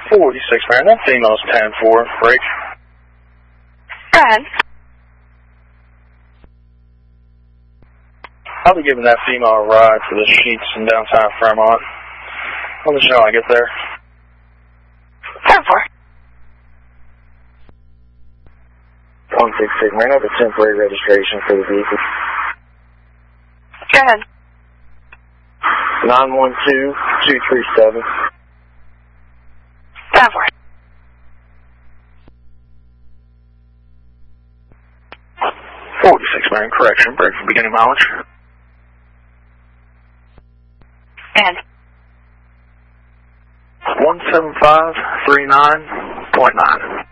46, man. That female's 10-4. Break. Go ahead. I'll be giving that female a ride to the Sheets in downtown Fremont. I'll let you know when I get there. 10-4. 166, man. I have a temporary registration for the vehicle. Go ahead. 912237. 10-4. Man, correction, break for beginning mileage. And 17539.9.